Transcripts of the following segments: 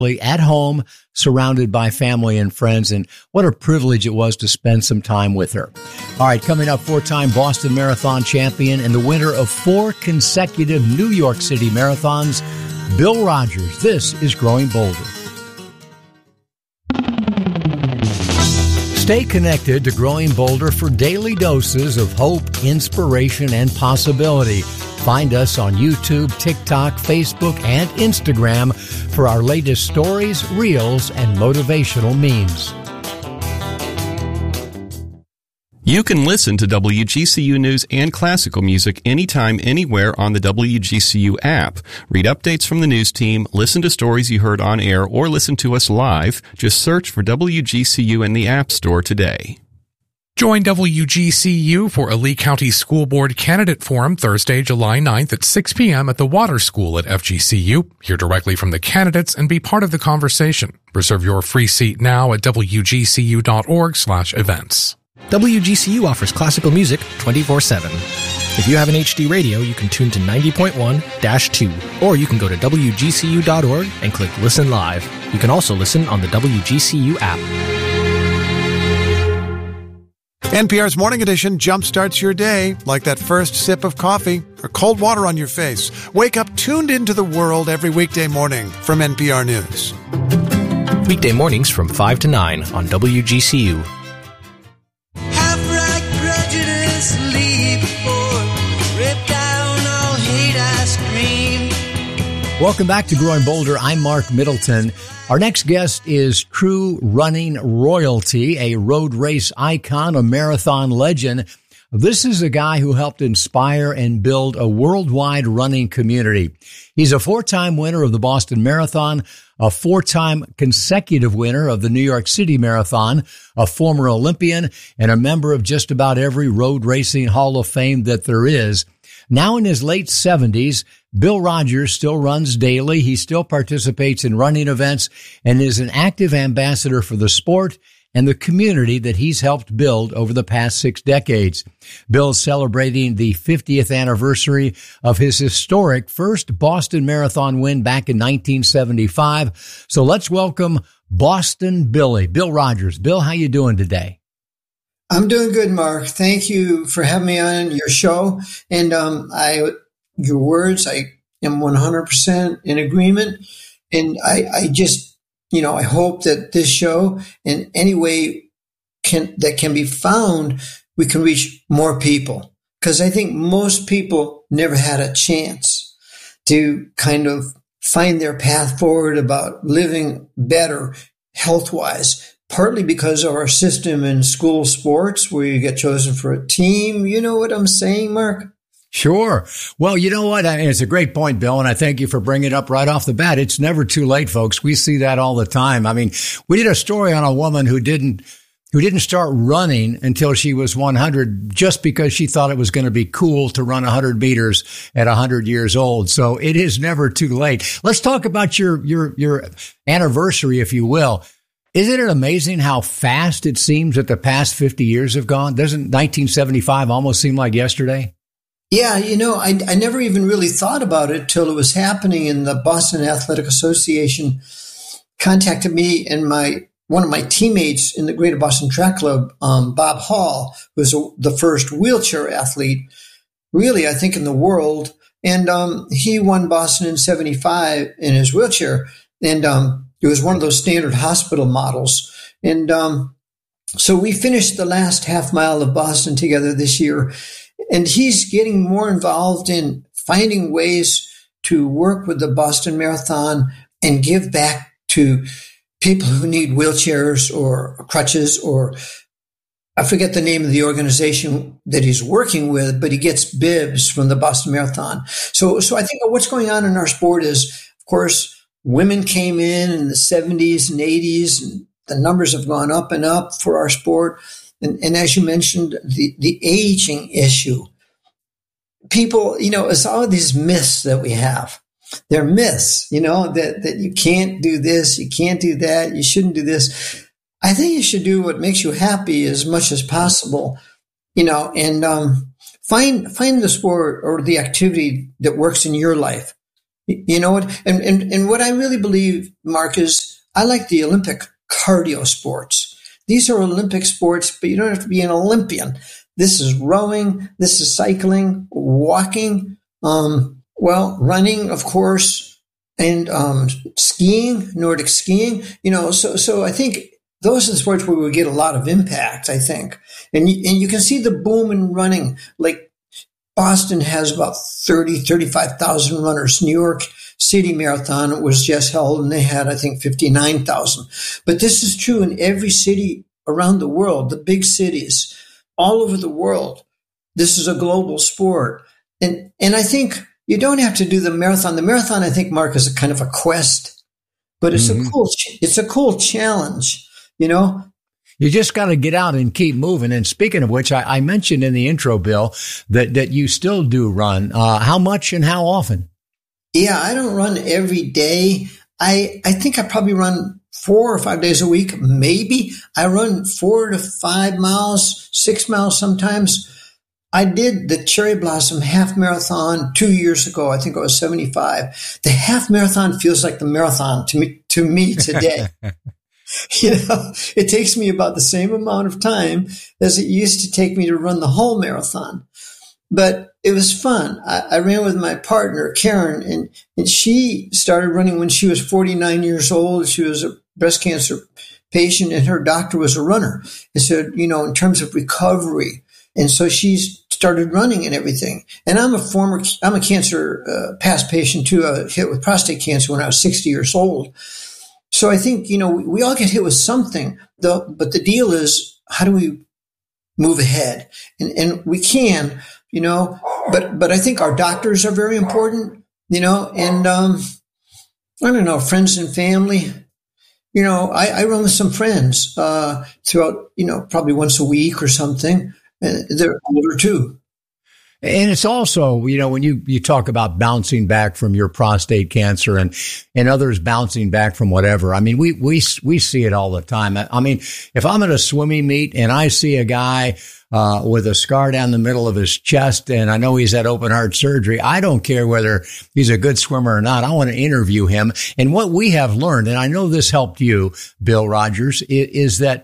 at home, surrounded by family and friends, and what a privilege it was to spend some time with her. All right, coming up, 4-time Boston Marathon champion and the winner of 4 consecutive New York City marathons, Bill Rogers. This is Growing Bolder. Stay connected to Growing Bolder for daily doses of hope, inspiration, and possibility. Find us on YouTube, TikTok, Facebook, and Instagram for our latest stories, reels, and motivational memes. You can listen to WGCU News and classical music anytime, anywhere on the WGCU app. Read updates from the news team, listen to stories you heard on air, or listen to us live. Just search for WGCU in the App Store today. Join WGCU for a Lee County School Board Candidate Forum Thursday, July 9th at 6 p.m. at the Water School at FGCU. Hear directly from the candidates and be part of the conversation. Reserve your free seat now at wgcu.org/events. WGCU offers classical music 24/7. If you have an HD radio, you can tune to 90.1-2, or you can go to WGCU.org and click Listen Live. You can also listen on the WGCU app. NPR's Morning Edition jumpstarts your day like that first sip of coffee or cold water on your face. Wake up tuned into the world every weekday morning from NPR News. Weekday mornings from 5 to 9 on WGCU. Have-right prejudice, leave before, rip down all hate, I scream. Welcome back to Growing Bolder. I'm Mark Middleton. Our next guest is true running royalty, a road race icon, a marathon legend. This is a guy who helped inspire and build a worldwide running community. He's a 4-time winner of the Boston Marathon, a 4-time consecutive winner of the New York City Marathon, a former Olympian, and a member of just about every road racing Hall of Fame that there is. Now in his late 70s, Bill Rogers still runs daily. He still participates in running events and is an active ambassador for the sport and the community that he's helped build over the past 6 decades. Bill's celebrating the 50th anniversary of his historic first Boston Marathon win back in 1975. So let's welcome Boston Billy, Bill Rogers. Bill, how you doing today? I'm doing good, Mark. Thank you for having me on your show. And your words, I am 100% in agreement. And I just, I hope that this show, in any way that can be found, we can reach more people. Because I think most people never had a chance to kind of find their path forward about living better health-wise. Partly because of our system in school sports where you get chosen for a team. You know what I'm saying, Mark? Sure. Well, you know what? I mean, it's a great point, Bill, and I thank you for bringing it up right off the bat. It's never too late, folks. We see that all the time. I mean, we did a story on a woman who didn't start running until she was 100 just because she thought it was going to be cool to run 100 meters at 100 years old. So it is never too late. Let's talk about your anniversary, if you will. Isn't it amazing how fast it seems that the past 50 years have gone? Doesn't 1975 almost seem like yesterday? Yeah, I never even really thought about it till it was happening, and the Boston Athletic Association contacted me and one of my teammates in the Greater Boston Track Club, Bob Hall, who was the first wheelchair athlete, really, I think, in the world. And he won Boston in 75 in his wheelchair. And it was one of those standard hospital models. And so we finished the last half mile of Boston together this year. And he's getting more involved in finding ways to work with the Boston Marathon and give back to people who need wheelchairs or crutches, or I forget the name of the organization that he's working with, but he gets bibs from the Boston Marathon. So I think what's going on in our sport is, of course, women came in the 70s and 80s, and the numbers have gone up and up for our sport. And as you mentioned, the aging issue. People, it's all these myths that we have. They're myths, that you can't do this, you can't do that, you shouldn't do this. I think you should do what makes you happy as much as possible, and find the sport or the activity that works in your life. You know what? And what I really believe, Mark, is I like the Olympic cardio sports. These are Olympic sports, but you don't have to be an Olympian. This is rowing. This is cycling, walking, running, of course, and skiing, Nordic skiing. You know, so I think those are the sports where we get a lot of impact, I think. And you can see the boom in running. Like Boston has about 35,000 runners. New York City Marathon was just held, and they had, I think, 59,000. But this is true in every city around the world, the big cities, all over the world. This is a global sport. And I think you don't have to do the marathon. The marathon, I think, Mark, is a kind of a quest, but it's a cool challenge, you know? You just got to get out and keep moving. And speaking of which, I mentioned in the intro, Bill, that you still do run. How much and how often? Yeah, I don't run every day. I think I probably run 4 or 5 days a week, maybe. I run 4 to 5 miles, 6 miles sometimes. I did the Cherry Blossom half marathon 2 years ago. I think I was 75. The half marathon feels like the marathon to me today. You know, it takes me about the same amount of time as it used to take me to run the whole marathon. But it was fun. I ran with my partner, Karen, and she started running when she was 49 years old. She was a breast cancer patient, and her doctor was a runner. And so, you know, in terms of recovery. And so she started running and everything. And I'm a cancer past patient too. I was hit with prostate cancer when I was 60 years old. So I think, you know, we all get hit with something, but the deal is, how do we move ahead? And we can, you know, but I think our doctors are very important, you know, and, I don't know, friends and family, you know, I run with some friends, throughout, you know, probably once a week or something. They're older too. And it's also, you know, when you talk about bouncing back from your prostate cancer and others bouncing back from whatever. I mean, we see it all the time. I mean, if I'm at a swimming meet and I see a guy, with a scar down the middle of his chest and I know he's had open heart surgery, I don't care whether he's a good swimmer or not. I want to interview him. And what we have learned, and I know this helped you, Bill Rodgers, is that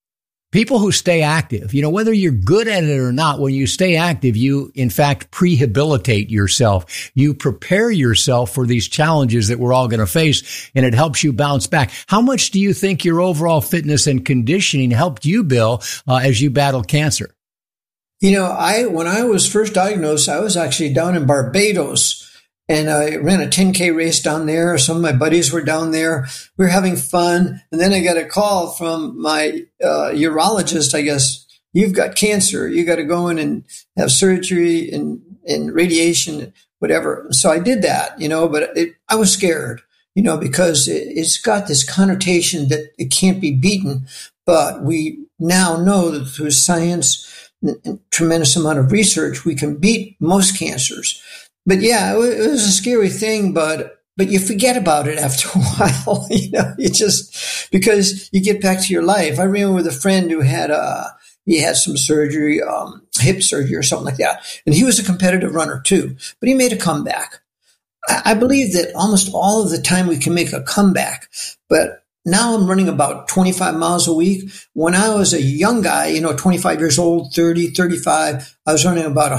people who stay active, you know, whether you're good at it or not, when you stay active, you, in fact, prehabilitate yourself. You prepare yourself for these challenges that we're all going to face, and it helps you bounce back. How much do you think your overall fitness and conditioning helped you, Bill, as you battled cancer? You know, when I was first diagnosed, I was actually down in Barbados. And I ran a 10K race down there. Some of my buddies were down there. We were having fun. And then I got a call from my urologist, I guess. You've got cancer. You got to go in and have surgery and radiation, whatever. So I did that, you know, but I was scared, you know, because it's got this connotation that it can't be beaten. But we now know that through science and tremendous amount of research, we can beat most cancers. But yeah, it was a scary thing, but you forget about it after a while, you know, because you get back to your life. I ran with a friend who had some surgery, hip surgery or something like that. And he was a competitive runner too, but he made a comeback. I believe that almost all of the time we can make a comeback, but now I'm running about 25 miles a week. When I was a young guy, you know, 25 years old, 30, 35, I was running about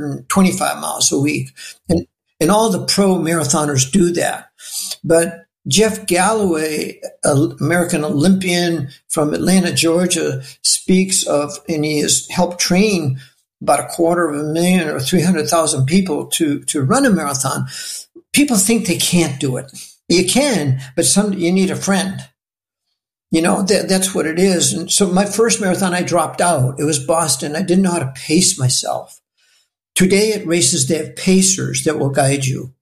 125 miles a week. And all the pro marathoners do that. But Jeff Galloway, an American Olympian from Atlanta, Georgia, speaks of, and he has helped train about 250,000 or 300,000 people to run a marathon. People think they can't do it. You can, but you need a friend. You know, that's what it is. And so my first marathon, I dropped out. It was Boston. I didn't know how to pace myself. Today at races, they have pacers that will guide you.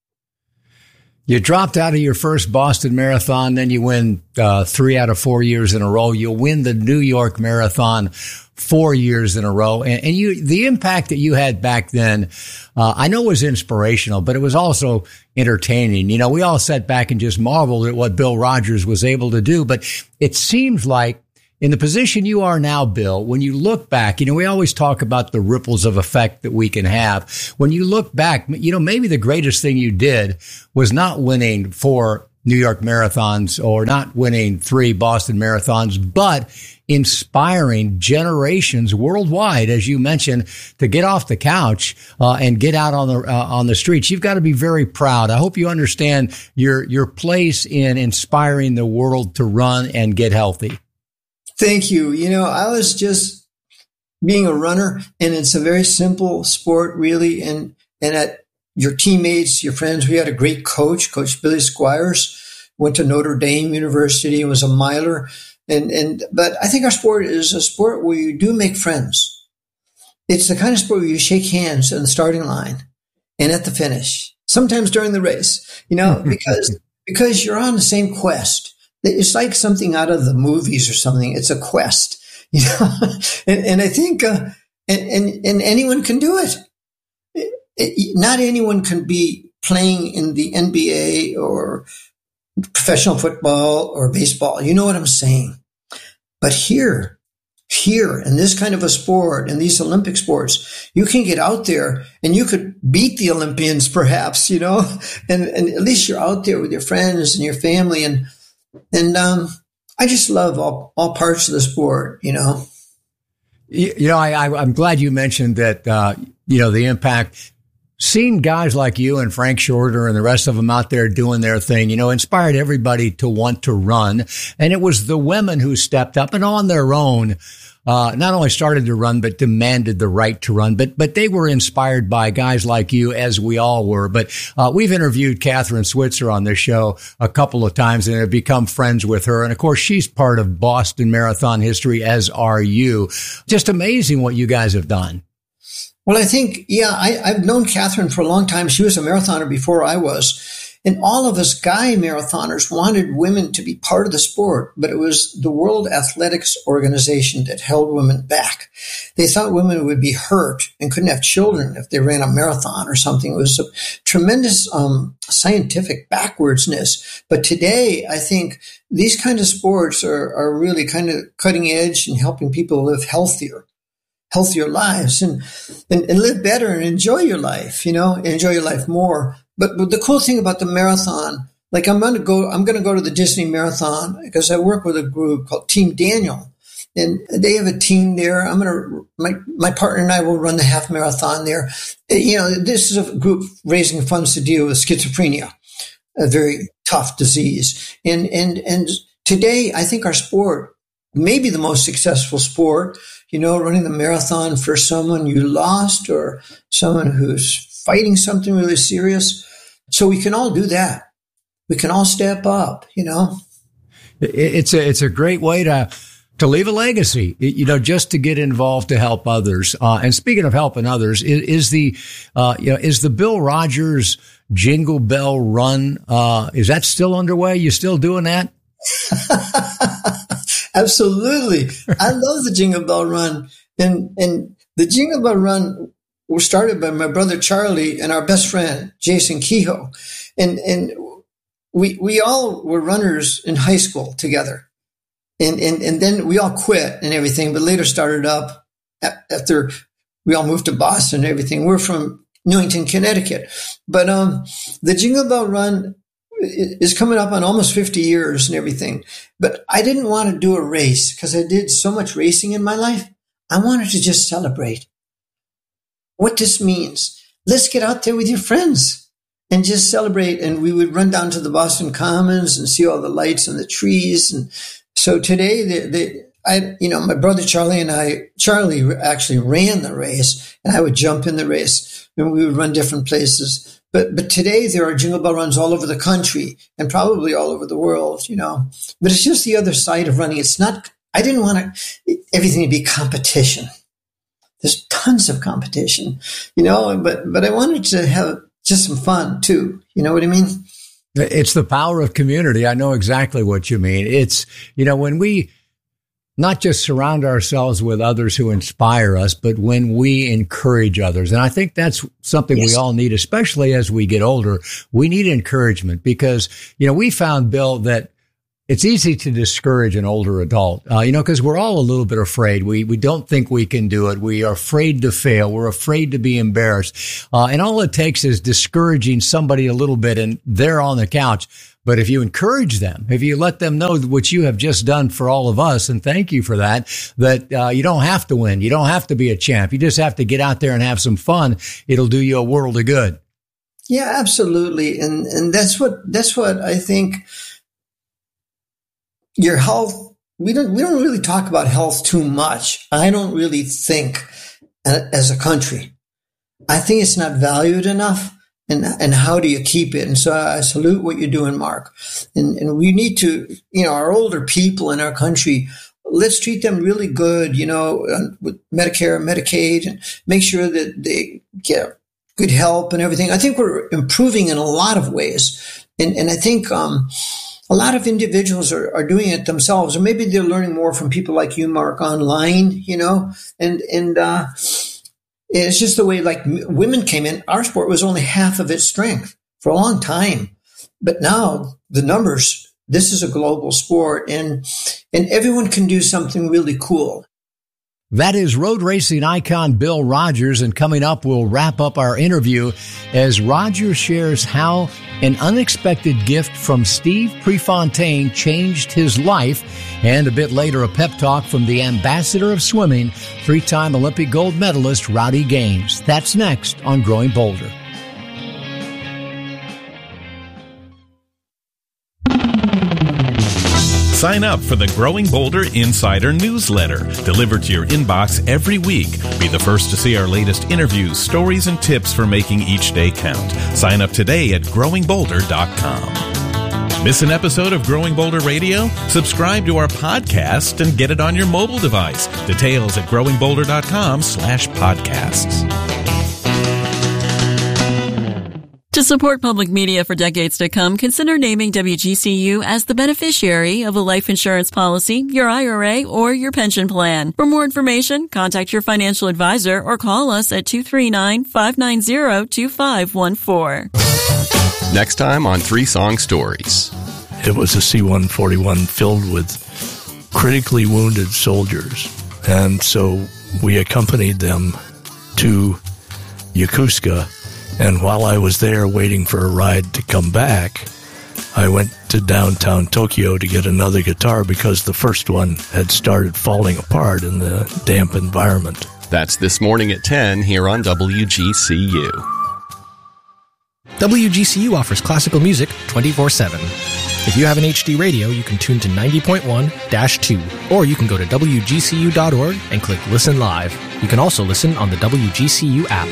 You dropped out of your first Boston Marathon, then you win 3 out of 4 years in a row. You'll win the New York Marathon 4 years in a row. And the impact that you had back then, I know was inspirational, but it was also entertaining. You know, we all sat back and just marveled at what Bill Rodgers was able to do. But it seems like in the position you are now, Bill, when you look back, we always talk about the ripples of effect that we can have. When you look back, maybe the greatest thing you did was not winning 4 New York marathons or not winning 3 Boston marathons, but inspiring generations worldwide, as you mentioned, to get off the couch and get out on the streets. You've got to be very proud. I hope you understand your place in inspiring the world to run and get healthy. Thank you. I was just being a runner, and it's a very simple sport, really. And at your teammates, your friends, we had a great coach, Coach Billy Squires, went to Notre Dame University and was a miler. But I think our sport is a sport where you do make friends. It's the kind of sport where you shake hands in the starting line and at the finish, sometimes during the race, because you're on the same quest. It's like something out of the movies or something. It's a quest, and I think, and anyone can do it. Not anyone can be playing in the NBA or professional football or baseball. You know what I'm saying? But here in this kind of a sport, in these Olympic sports, you can get out there and you could beat the Olympians perhaps, and at least you're out there with your friends and your family. And I just love all parts of the sport, I'm glad you mentioned that, the impact. Seeing guys like you and Frank Shorter and the rest of them out there doing their thing, inspired everybody to want to run. And it was the women who stepped up and on their own, not only started to run, but demanded the right to run. But they were inspired by guys like you, as we all were. But we've interviewed Catherine Switzer on this show a couple of times and have become friends with her. And of course, she's part of Boston Marathon history, as are you. Just amazing what you guys have done. Well, I think, I've known Catherine for a long time. She was a marathoner before I was. And all of us guy marathoners wanted women to be part of the sport, but it was the World Athletics Organization that held women back. They thought women would be hurt and couldn't have children if they ran a marathon or something. It was a tremendous scientific backwardsness. But today, I think these kind of sports are really kind of cutting edge and helping people live healthier lives and live better and enjoy your life, enjoy your life more. But the cool thing about the marathon, like I'm going to go to the Disney Marathon because I work with a group called Team Daniel, and they have a team there. My partner and I will run the half marathon there. This is a group raising funds to deal with schizophrenia, a very tough disease. And today I think our sport may be the most successful sport, running the marathon for someone you lost or someone who's fighting something really serious. So we can all do that. We can all step up, It's a great way to leave a legacy, just to get involved to help others. And speaking of helping others, is the Bill Rogers Jingle Bell Run, is that still underway? You still doing that? Absolutely. I love the Jingle Bell Run. And the Jingle Bell Run was started by my brother Charlie and our best friend, Jason Kehoe. And we all were runners in high school together. And then we all quit and everything, but later started up after we all moved to Boston and everything. We're from Newington, Connecticut. But the Jingle Bell Run is coming up on almost 50 years and everything. But I didn't want to do a race because I did so much racing in my life. I wanted to just celebrate what this means. Let's get out there with your friends and just celebrate. And we would run down to the Boston Commons and see all the lights and the trees. And so today, my brother Charlie actually ran the race, and I would jump in the race, and we would run different places. But today there are Jingle Bell Runs all over the country and probably all over the world, But it's just the other side of running. It's not. I didn't want everything to be competition. There's tons of competition, But I wanted to have just some fun too. You know what I mean? It's the power of community. I know exactly what you mean. It's when we not just surround ourselves with others who inspire us, but when we encourage others. And I think that's something we all need, especially as we get older. We need encouragement because, we found, Bill, that It's easy to discourage an older adult, because we're all a little bit afraid. We don't think we can do it. We are afraid to fail. We're afraid to be embarrassed. And all it takes is discouraging somebody a little bit, and they're on the couch. But if you encourage them, if you let them know what you have just done for all of us, and thank you for that, you don't have to win. You don't have to be a champ. You just have to get out there and have some fun. It'll do you a world of good. Yeah, absolutely. And that's what I think. Your health, we don't really talk about health too much. I don't really think as a country. I think it's not valued enough. And how do you keep it? And so I salute what you're doing, Mark. And we need to, our older people in our country, let's treat them really good, with Medicare and Medicaid, and make sure that they get good help and everything. I think we're improving in a lot of ways. And I think, a lot of individuals are doing it themselves, or maybe they're learning more from people like you, Mark, online, and it's just the way like women came in. Our sport was only half of its strength for a long time, but now the numbers, this is a global sport, and everyone can do something really cool. That is road racing icon Bill Rodgers, and coming up, we'll wrap up our interview as Rodgers shares how an unexpected gift from Steve Prefontaine changed his life, and a bit later, a pep talk from the ambassador of swimming, three-time Olympic gold medalist Rowdy Gaines. That's next on Growing Bolder. Sign up for the Growing Bolder Insider newsletter, delivered to your inbox every week. Be the first to see our latest interviews, stories, and tips for making each day count. Sign up today at growingbolder.com. Miss an episode of Growing Bolder Radio? Subscribe to our podcast and get it on your mobile device. Details at growingbolder.com/podcasts. To support public media for decades to come, consider naming WGCU as the beneficiary of a life insurance policy, your IRA, or your pension plan. For more information, contact your financial advisor or call us at 239-590-2514. Next time on 3 Song Stories. It was a C-141 filled with critically wounded soldiers. And so we accompanied them to Yokosuka. And while I was there waiting for a ride to come back, I went to downtown Tokyo to get another guitar because the first one had started falling apart in the damp environment. That's this morning at 10 here on WGCU. WGCU offers classical music 24/7. If you have an HD radio, you can tune to 90.1-2, or you can go to WGCU.org and click Listen Live. You can also listen on the WGCU app.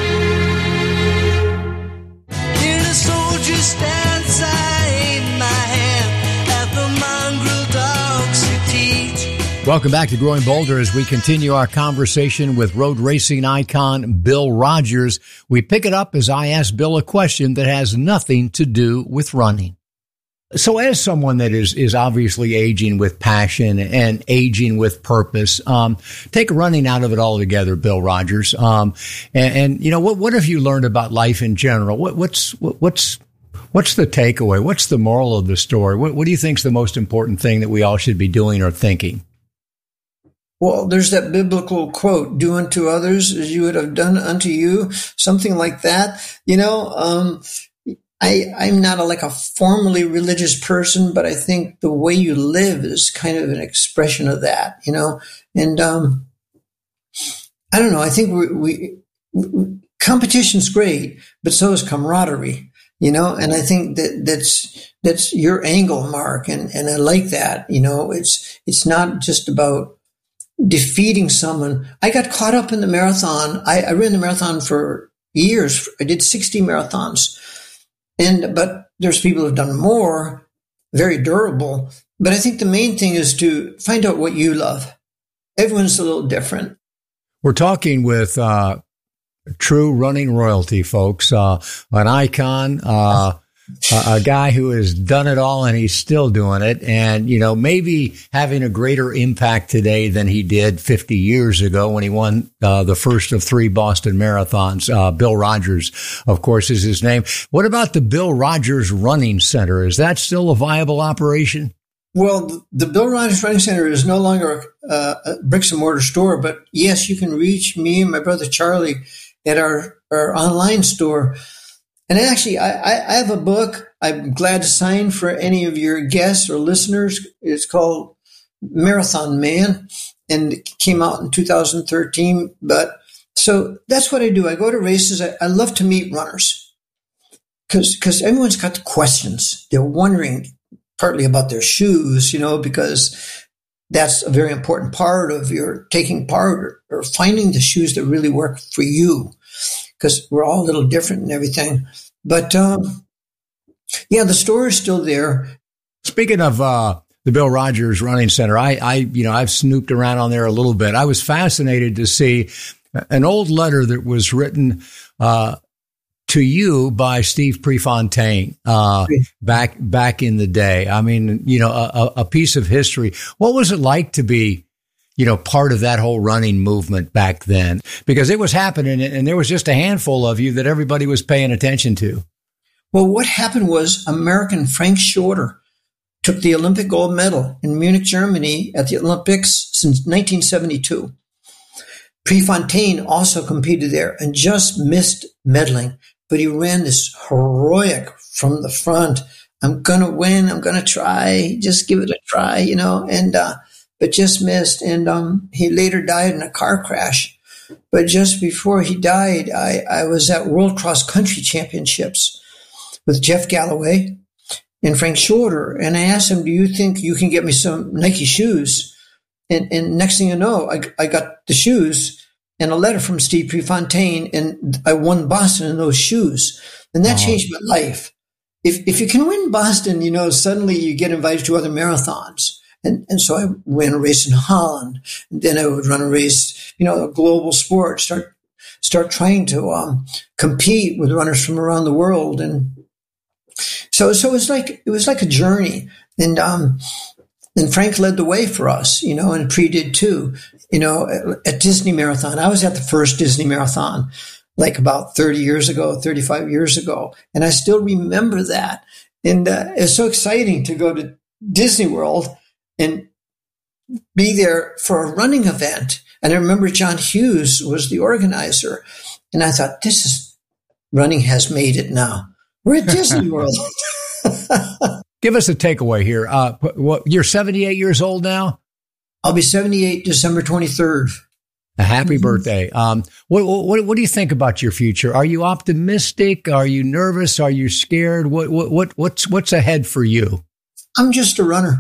Stands, I aim my hand at the mongrel dogs who teach. Welcome back to Growing Bolder as we continue our conversation with road racing icon Bill Rodgers. We pick it up as I ask Bill a question that has nothing to do with running. So as someone that is obviously aging with passion and aging with purpose, take running out of it altogether, Bill Rodgers. What have you learned about life in general? What's the takeaway? What's the moral of the story? What do you think is the most important thing that we all should be doing or thinking? Well, there's that biblical quote, do unto others as you would have done unto you, something like that. I'm not a formally religious person, but I think the way you live is kind of an expression of that, and I don't know. I think we competition's great, but so is camaraderie. And I think that's your angle, Mark. And I like that, it's not just about defeating someone. I got caught up in the marathon. I ran the marathon for years. I did 60 marathons, but there's people who've done more, very durable. But I think the main thing is to find out what you love. Everyone's a little different. We're talking with, true running royalty, folks. An icon, a guy who has done it all and he's still doing it. And, maybe having a greater impact today than he did 50 years ago when he won the first of 3 Boston marathons. Bill Rodgers, of course, is his name. What about the Bill Rodgers Running Center? Is that still a viable operation? Well, the Bill Rogers Running Center is no longer a bricks and mortar store, but yes, you can reach me and my brother Charlie at our online store. And actually, I have a book I'm glad to sign for any of your guests or listeners. It's called Marathon Man, and it came out in 2013. But so that's what I do. I go to races. I love to meet runners because everyone's got the questions. They're wondering partly about their shoes, because that's a very important part of your taking part or finding the shoes that really work for you, because we're all a little different and everything. But, the store is still there. Speaking of the Bill Rogers Running Center, I've snooped around on there a little bit. I was fascinated to see an old letter that was written to you by Steve Prefontaine back in the day. I mean, a piece of history. What was it like to be, part of that whole running movement back then? Because it was happening, and there was just a handful of you that everybody was paying attention to. Well, what happened was American Frank Shorter took the Olympic gold medal in Munich, Germany at the Olympics since 1972. Prefontaine also competed there and just missed medaling. But he ran this heroic from the front. I'm going to win. I'm going to try. Just give it a try, but just missed. And he later died in a car crash. But just before he died, I was at World Cross Country Championships with Jeff Galloway and Frank Shorter. And I asked him, do you think you can get me some Nike shoes? And next thing you know, I got the shoes and a letter from Steve Prefontaine, and I won Boston in those shoes. And that changed my life. If you can win Boston, suddenly you get invited to other marathons. And so I ran a race in Holland. And then I would run a race, a global sport, start trying to compete with runners from around the world. And so it was like a journey. And Frank led the way for us, and Pre did too. At Disney Marathon, I was at the first Disney Marathon, like about 35 years ago. And I still remember that. And it's so exciting to go to Disney World and be there for a running event. And I remember John Hughes was the organizer. And I thought, running has made it now. We're at Disney World. Give us a takeaway here. You're 78 years old now? I'll be 78 December 23rd. A happy birthday. What do you think about your future? Are you optimistic? Are you nervous? Are you scared? What's ahead for you? I'm just a runner.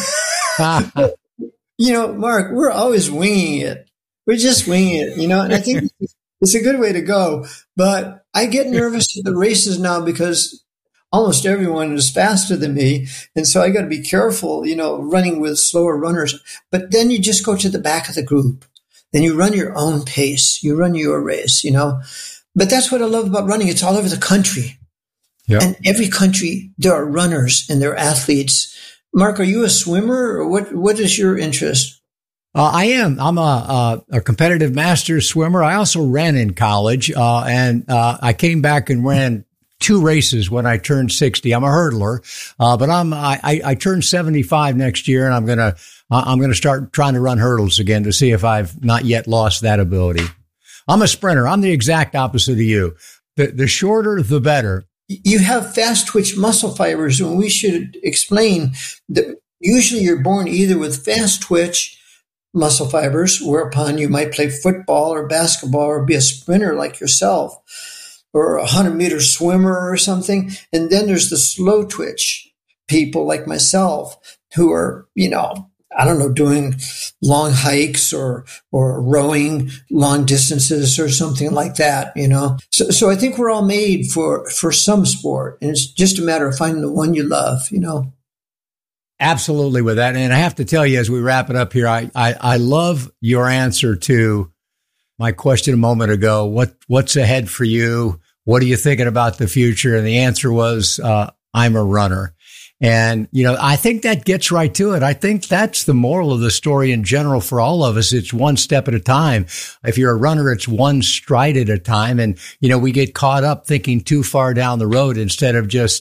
Mark, we're always winging it. We're just winging it, and I think it's a good way to go. But I get nervous at the races now because almost everyone is faster than me. And so I got to be careful, running with slower runners. But then you just go to the back of the group. Then you run your own pace. You run your race, But that's what I love about running. It's all over the country. Yep. And every country, there are runners and there are athletes. Mark, are you a swimmer or what is your interest? I am. I'm a competitive masters swimmer. I also ran in college, and I came back and ran 2 races when I turned 60. I'm a hurdler, but I turned 75 next year, and I'm gonna start trying to run hurdles again to see if I've not yet lost that ability. I'm a sprinter. I'm the exact opposite of you. The shorter, the better. You have fast twitch muscle fibers, and we should explain that usually you're born either with fast twitch muscle fibers, whereupon you might play football or basketball or be a sprinter like yourself, or a 100-meter swimmer or something. And then there's the slow twitch people like myself who are, doing long hikes or rowing long distances or something like that, So I think we're all made for some sport, and it's just a matter of finding the one you love, Absolutely with that. And I have to tell you, as we wrap it up here, I love your answer to my question a moment ago. What's ahead for you? What are you thinking about the future? And the answer was, I'm a runner. And, I think that gets right to it. I think that's the moral of the story in general for all of us. It's one step at a time. If you're a runner, it's one stride at a time. And, we get caught up thinking too far down the road instead of just,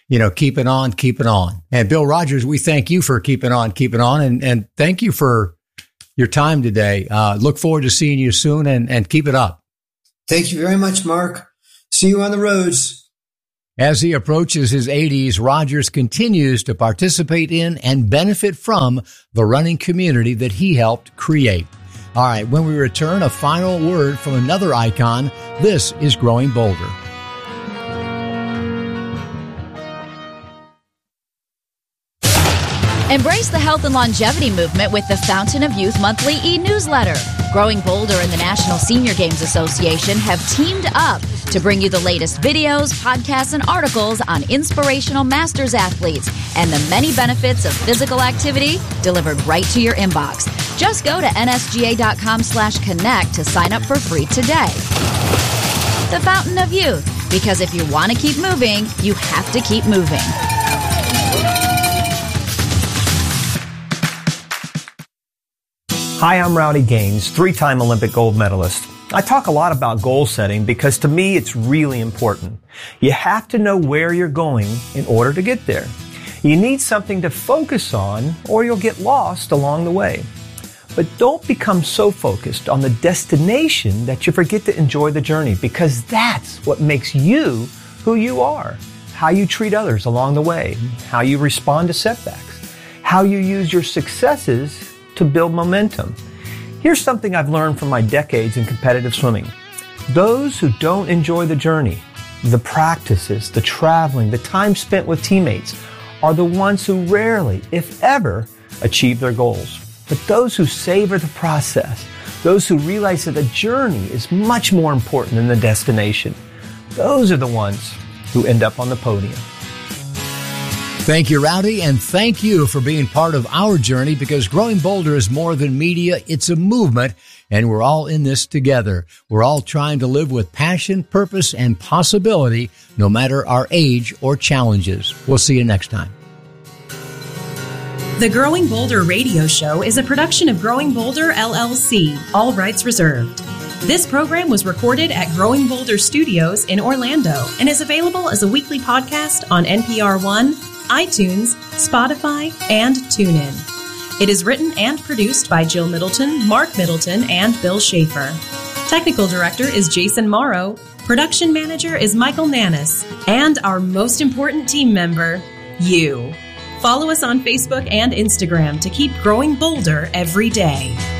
keeping on, keeping on. And Bill Rogers, we thank you for keeping on, and thank you for your time today. Look forward to seeing you soon, and keep it up. Thank you very much, Mark. See you on the roads. As he approaches his 80s, Rogers continues to participate in and benefit from the running community that he helped create. All right, when we return, a final word from another icon. This is Growing Bolder. Embrace the health and longevity movement with the Fountain of Youth monthly e-newsletter. Growing Bolder and the National Senior Games Association have teamed up to bring you the latest videos, podcasts, and articles on inspirational masters athletes and the many benefits of physical activity delivered right to your inbox. Just go to nsga.com/connect to sign up for free today. The Fountain of Youth, because if you want to keep moving, you have to keep moving. Hi, I'm Rowdy Gaines, 3-time Olympic gold medalist. I talk a lot about goal setting because to me it's really important. You have to know where you're going in order to get there. You need something to focus on or you'll get lost along the way. But don't become so focused on the destination that you forget to enjoy the journey, because that's what makes you who you are. How you treat others along the way, how you respond to setbacks, how you use your successes to build momentum. Here's something I've learned from my decades in competitive swimming. Those who don't enjoy the journey, the practices, the traveling, the time spent with teammates, are the ones who rarely, if ever, achieve their goals. But those who savor the process, those who realize that the journey is much more important than the destination, those are the ones who end up on the podium. Thank you, Rowdy, and thank you for being part of our journey, because Growing Bolder is more than media. It's a movement, and we're all in this together. We're all trying to live with passion, purpose, and possibility, no matter our age or challenges. We'll see you next time. The Growing Bolder radio show is a production of Growing Bolder, LLC, all rights reserved. This program was recorded at Growing Bolder Studios in Orlando and is available as a weekly podcast on NPR One, iTunes, Spotify, and TuneIn. It is written and produced by Jill Middleton, Mark Middleton, and Bill Schaefer. Technical director is Jason Morrow. Production manager is Michael Nannis. And our most important team member, you. Follow us on Facebook and Instagram to keep growing bolder every day.